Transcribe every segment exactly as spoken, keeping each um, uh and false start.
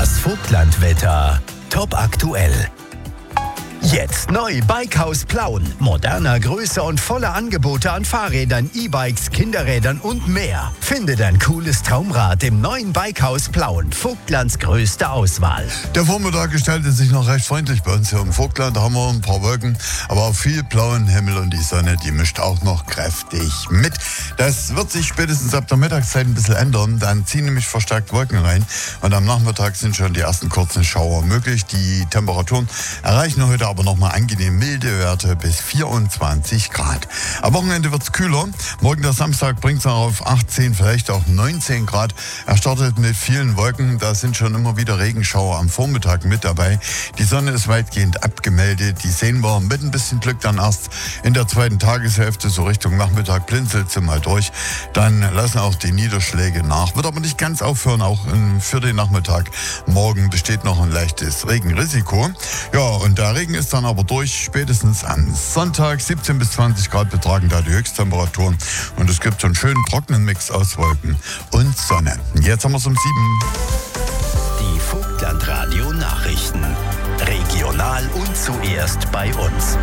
Das Vogtlandwetter. Top aktuell. Jetzt neu Bikehaus Plauen. Moderner, Größe und volle Angebote an Fahrrädern, E-Bikes, Kinderrädern und mehr. Finde dein cooles Traumrad im neuen Bikehaus Plauen. Vogtlands größte Auswahl. Der Vormittag gestaltet sich noch recht freundlich bei uns hier im Vogtland. Da haben wir ein paar Wolken, aber auch viel blauen Himmel und die Sonne, die mischt auch noch kräftig mit. Das wird sich spätestens ab der Mittagszeit ein bisschen ändern. Dann ziehen nämlich verstärkt Wolken rein und am Nachmittag sind schon die ersten kurzen Schauer möglich. Die Temperaturen erreichen heute aber nochmal angenehm milde Werte bis vierundzwanzig Grad. Am Wochenende wird es kühler. Morgen der Samstag bringt es auf achtzehn, vielleicht auch neunzehn Grad. Er startet mit vielen Wolken. Da sind schon immer wieder Regenschauer am Vormittag mit dabei. Die Sonne ist weitgehend abgemeldet. Die sehen wir mit ein bisschen Glück dann erst in der zweiten Tageshälfte. So Richtung Nachmittag blinzelt sie mal durch. Dann lassen auch die Niederschläge nach. Wird aber nicht ganz aufhören. Auch für den Nachmittag morgen besteht noch ein leichtes Regenrisiko. Ja, und der Regen ist dann aber durch. Spätestens am Sonntag siebzehn bis zwanzig Grad betragen da die Höchsttemperaturen. Und es gibt so einen schönen trockenen Mix aus Wolken und Sonne. Jetzt haben wir es um sieben. Die Vogtland-Radio Nachrichten. Regional und zuerst bei uns.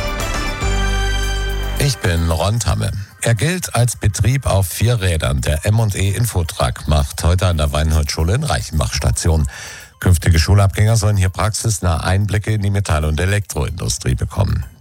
Ich bin Ron Tamme. Er gilt als Betrieb auf vier Rädern. Der M und E Infotruck macht heute an der Weinholzschule in Reichenbach Station. Künftige Schulabgänger sollen hier praxisnahe Einblicke in die Metall- und Elektroindustrie bekommen.